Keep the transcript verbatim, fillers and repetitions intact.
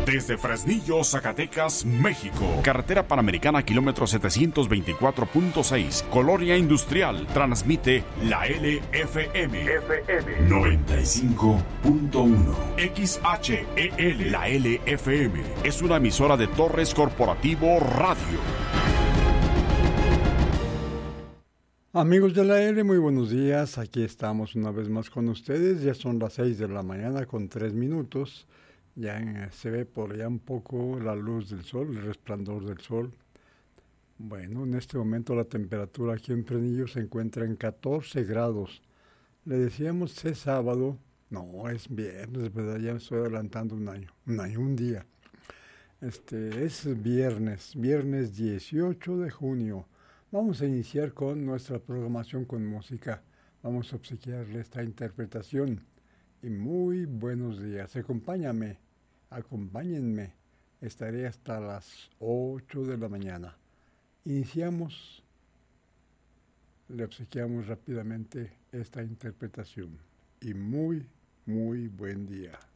Desde Fresnillo, Zacatecas, México. Carretera Panamericana, kilómetro setecientos veinticuatro punto seis. Colonia Industrial. Transmite la L F M. F M noventa y cinco punto uno. X H E L. La L F M es una emisora de Torres Corporativo Radio. Amigos de la L, muy buenos días. Aquí estamos una vez más con ustedes. Ya son las seis de la mañana con tres minutos. Ya en, se ve por allá un poco la luz del sol, el resplandor del sol. Bueno, en este momento la temperatura aquí en Fresnillo se encuentra en catorce grados. Le decíamos es sábado. No, es viernes, ¿verdad? Ya me estoy adelantando un año, un año, un día. Este, es viernes, viernes dieciocho de junio. Vamos a iniciar con nuestra programación con música. Vamos a obsequiarle esta interpretación. Y muy buenos días. Acompáñame, acompáñenme. Estaré hasta las ocho de la mañana. Iniciamos. Le obsequiamos rápidamente esta interpretación. Y muy, muy buen día.